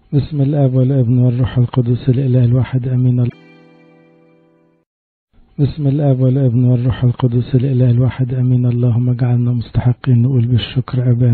بسم الآب والابن والروح القدس الإله الواحد أمين. بسم الآب والابن والروح القدس الإله الواحد أمين. اللهم اجعلنا مستحقين نقول بالشكر أبانا